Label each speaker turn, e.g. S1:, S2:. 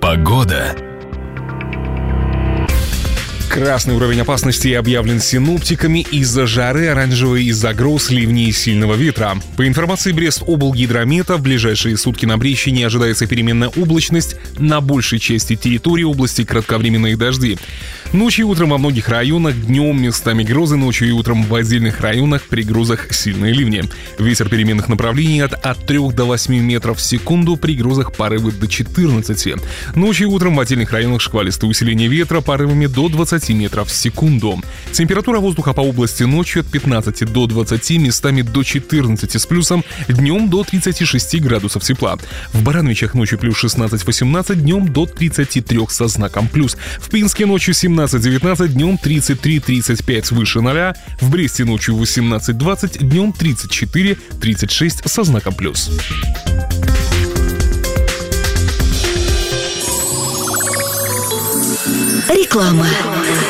S1: Погода. Красный уровень опасности объявлен синоптиками из-за жары, оранжевый из-за гроз, ливней и сильного ветра. По информации Брест-облгидромета, в ближайшие сутки на Брещине ожидается переменная облачность, на большей части территории области кратковременные дожди. Ночью и утром во многих районах, днем местами грозы, ночью и утром в отдельных районах при грозах сильные ливни. Ветер переменных направлений от 3 до 8 метров в секунду, при грозах порывы до 14. Ночью и утром в отдельных районах шквалистое усиление ветра порывами до 20 метров в секунду. Температура воздуха по области ночью от 15 до 20, местами до 14 с плюсом, днем до 36 градусов тепла. В Барановичах ночью плюс 16-18, днем до 33 со знаком плюс. В Пинске ночью 17-19, днем 33-35 выше 0. В Бресте ночью 18-20, днем 34-36 со знаком плюс.
S2: Реклама.